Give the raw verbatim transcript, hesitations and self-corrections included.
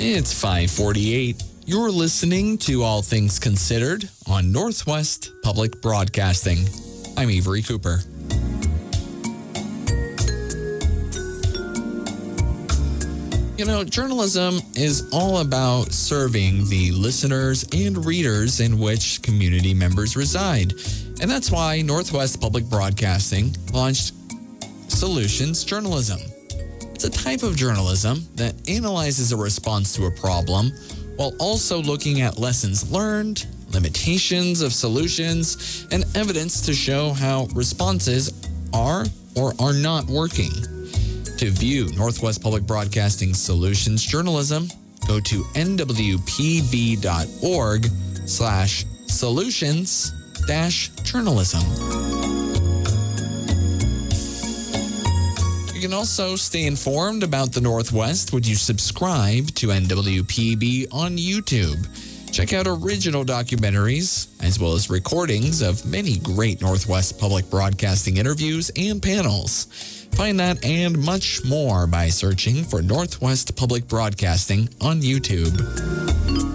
It's five forty-eight. You're listening to All Things Considered on Northwest Public Broadcasting. I'm Avery Cooper. You know, journalism is all about serving the listeners and readers in which community members reside. And that's why Northwest Public Broadcasting launched Solutions Journalism. It's a type of journalism that analyzes a response to a problem while also looking at lessons learned, limitations of solutions, and evidence to show how responses are or are not working. To view Northwest Public Broadcasting Solutions Journalism, go to nwpb.org slash solutions dash journalism. You can also stay informed about the Northwest when you subscribe to N W P B on YouTube. Check out original documentaries, as well as recordings of many great Northwest Public Broadcasting interviews and panels. Find that and much more by searching for Northwest Public Broadcasting on YouTube.